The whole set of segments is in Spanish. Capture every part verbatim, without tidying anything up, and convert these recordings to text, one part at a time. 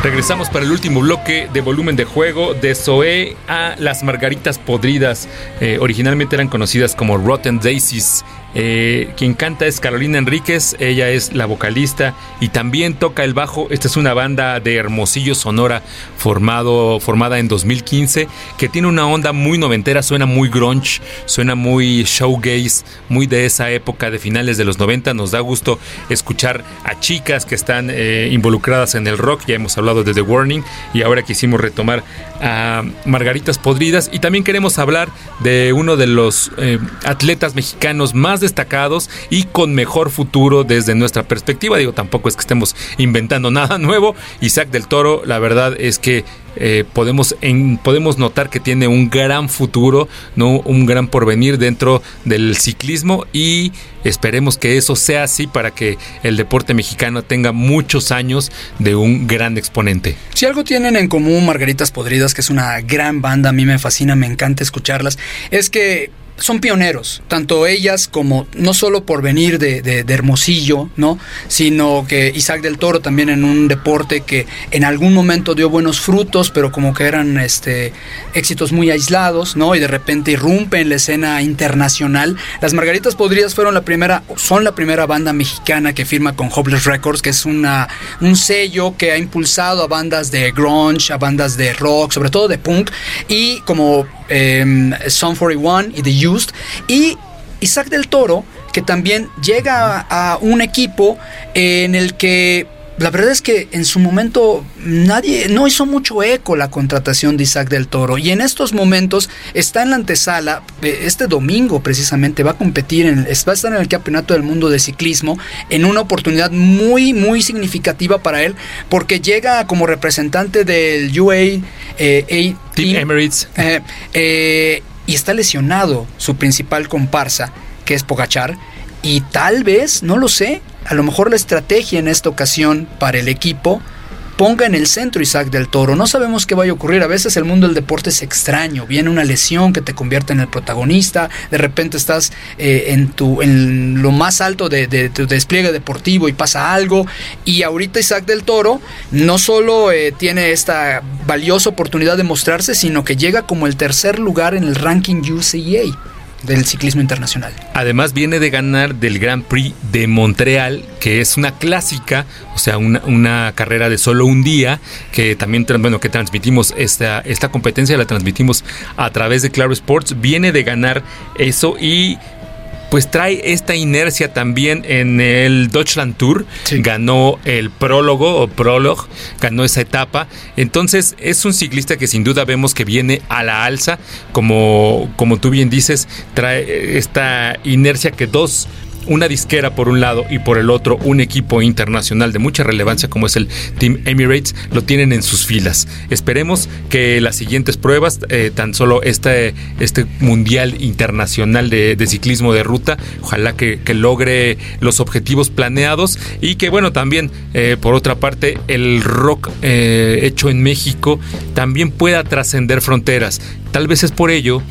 Regresamos para el último bloque de Volumen de Juego, de Zoé a Las Margaritas Podridas. Eh, originalmente eran conocidas como Rotten Daisies. Eh, quien canta es Carolina Enríquez, ella es la vocalista y también toca el bajo. Esta es una banda de Hermosillo, Sonora, formado, formada en dos mil quince, que tiene una onda muy noventera, suena muy grunge, suena muy showgaze, muy de esa época de finales de los noventa. Nos da gusto escuchar a chicas que están eh, involucradas en el rock. Ya hemos hablado de The Warning y ahora quisimos retomar a Margaritas Podridas, y también queremos hablar de uno de los eh, atletas mexicanos más destacados y con mejor futuro desde nuestra perspectiva. Digo, tampoco es que estemos inventando nada nuevo. Isaac del Toro, la verdad es que eh, podemos, en, podemos notar que tiene un gran futuro, ¿no? Un gran porvenir dentro del ciclismo, y esperemos que eso sea así para que el deporte mexicano tenga muchos años de un gran exponente. Si algo tienen en común Margaritas Podridas, que es una gran banda, a mí me fascina, me encanta escucharlas, es que son pioneros, tanto ellas como no solo por venir de, de, de Hermosillo, ¿no? Sino que Isaac del Toro también en un deporte que en algún momento dio buenos frutos, pero como que eran este, éxitos muy aislados, ¿no? Y de repente irrumpe en la escena internacional. Las Margaritas Podridas fueron la primera, son la primera banda mexicana que firma con Hopeless Records, que es una, un sello que ha impulsado a bandas de grunge, a bandas de rock, sobre todo de punk, y como eh, Sum cuarenta y uno y The Used, y Isaac del Toro, que también llega a, a un equipo en el que la verdad es que en su momento nadie, no hizo mucho eco la contratación de Isaac del Toro, y en estos momentos está en la antesala. Este domingo precisamente va a competir, en, va a estar en el Campeonato del Mundo de Ciclismo, en una oportunidad muy muy significativa para él, porque llega como representante del U A E eh, Team Emirates eh, eh, y está lesionado su principal comparsa, que es Pogačar, y tal vez, no lo sé, a lo mejor la estrategia en esta ocasión para el equipo ponga en el centro Isaac del Toro. No sabemos qué vaya a ocurrir. A veces el mundo del deporte es extraño. Viene una lesión que te convierte en el protagonista. De repente estás eh, en tu en lo más alto de, de, de tu despliegue deportivo y pasa algo. Y ahorita Isaac del Toro no solo eh, tiene esta valiosa oportunidad de mostrarse, sino que llega como el tercer lugar en el ranking U C A del ciclismo internacional. Además viene de ganar del Grand Prix de Montreal, que es una clásica, o sea, una, una carrera de solo un día, que también, bueno, que transmitimos esta, esta competencia, la transmitimos a través de Claro Sports. Viene de ganar eso y pues trae esta inercia también en el Deutschland Tour. Sí. Ganó el prólogo o prologue, ganó esa etapa. Entonces es un ciclista que sin duda vemos que viene a la alza, como, como tú bien dices, trae esta inercia que dos, una disquera por un lado y por el otro un equipo internacional de mucha relevancia como es el Team Emirates, lo tienen en sus filas. Esperemos que las siguientes pruebas, eh, tan solo este, este Mundial Internacional de, de Ciclismo de Ruta, ojalá que, que logre los objetivos planeados, y que bueno, también eh, por otra parte el rock eh, hecho en México también pueda trascender fronteras. Tal vez es por ello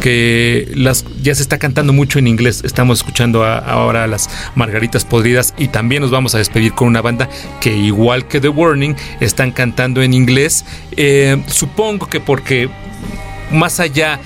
que las, ya se está cantando mucho en inglés. Estamos escuchando a, ahora a las Margaritas Podridas, y también nos vamos a despedir con una banda que, igual que The Warning, están cantando en inglés. Eh, supongo que porque más allá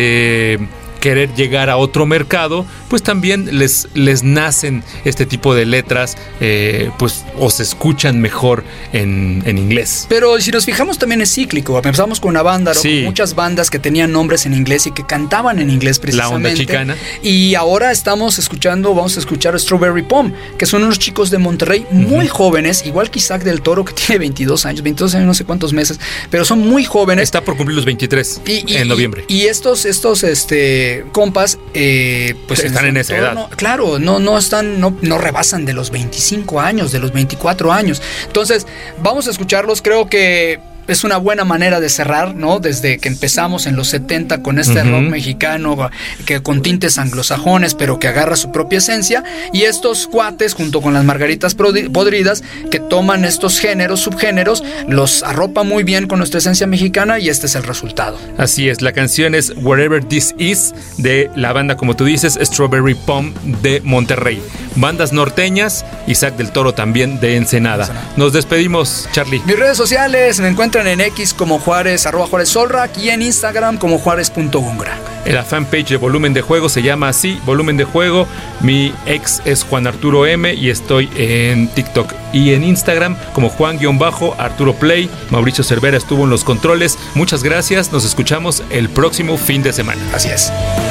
de querer llegar a otro mercado, pues también les, les nacen este tipo de letras, eh, pues o se escuchan mejor en, en inglés. Pero si nos fijamos también es cíclico. Empezamos con una banda, ¿no? Sí. Con muchas bandas que tenían nombres en inglés y que cantaban en inglés precisamente. La onda chicana. Y ahora estamos escuchando, vamos a escuchar Strawberry Pom, que son unos chicos de Monterrey muy uh-huh. jóvenes, igual que Isaac del Toro, que tiene veintidós años, veintidós años, no sé cuántos meses, pero son muy jóvenes. Está por cumplir los veintitrés y, y, en noviembre. Y, y estos, estos, este compas, eh, pues están en, en esa edad. No, claro, no, no están, no, no rebasan de los veinticinco años, de los veinticuatro años. Entonces, vamos a escucharlos. Creo que es una buena manera de cerrar, ¿no? Desde que empezamos en los setenta con este uh-huh. rock mexicano que con tintes anglosajones, pero que agarra su propia esencia, y estos cuates junto con las Margaritas Podridas que toman estos géneros, subgéneros, los arropa muy bien con nuestra esencia mexicana, y este es el resultado. Así es, la canción es Wherever This Is, de la banda, como tú dices, Strawberry Pom de Monterrey. Bandas norteñas, Isaac del Toro también de Ensenada. Nos despedimos, Charlie. Mis redes sociales me encuentran en X como Juárez, arroba Juárez Solrak, y en Instagram como Juárez.Ungra. La fanpage de Volumen de Juego se llama así, Volumen de Juego. Mi ex es Juan Arturo M y estoy en TikTok y en Instagram como Juan-Arturo Play. Mauricio Cervera estuvo en los controles. Muchas gracias, nos escuchamos el próximo fin de semana. Así es.